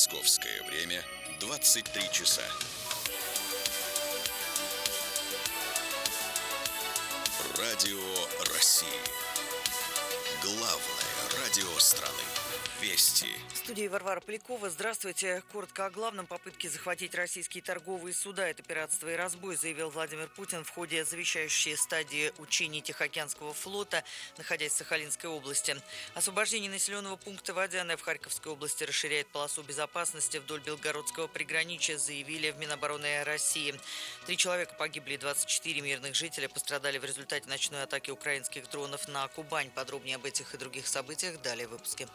Московское время 23 часа. Радио России. Главное радио страны. Вести. В студии Варвара Полякова. Здравствуйте. Коротко о главном. Попытки захватить российские торговые суда – это пиратство и разбой, заявил Владимир Путин в ходе завершающей стадии учений Тихоокеанского флота, находясь в Сахалинской области. Освобождение населенного пункта Водяное в Харьковской области расширяет полосу безопасности вдоль Белгородского приграничья, заявили в Минобороны России. 3 человека погибли, 24 мирных жителя пострадали в результате ночной атаки украинских дронов на Кубань. Подробнее об этих и других событиях далее в выпуске.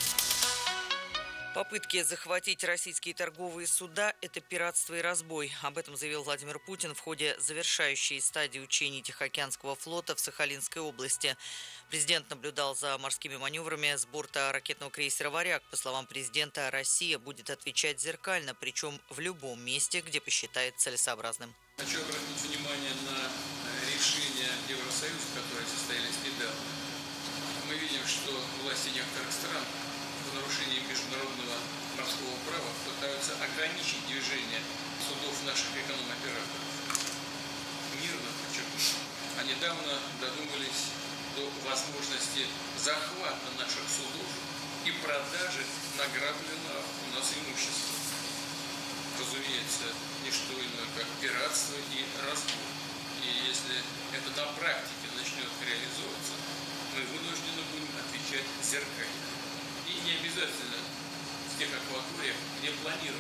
Попытки захватить российские торговые суда – это пиратство и разбой. Об этом заявил Владимир Путин в ходе завершающей стадии учений Тихоокеанского флота в Сахалинской области. Президент наблюдал за морскими маневрами с борта ракетного крейсера «Варяг». По словам президента, Россия будет отвечать зеркально, причем в любом месте, где посчитает целесообразным. Хочу обратить внимание на решение Евросоюза, которые состоялись недавно. Мы видим, что власти некоторых стран в нарушении международного морского права пытаются ограничить движение судов наших эконом-операторов. Мирно, подчеркну. А недавно додумались до возможности захвата наших судов и продажи награбленного у нас имущества. Разумеется, не что иное, как пиратство и разбой. И если это на практике начнет реализовываться, мы вынуждены будем отвечать зеркально. И не обязательно в тех акваториях, где планируем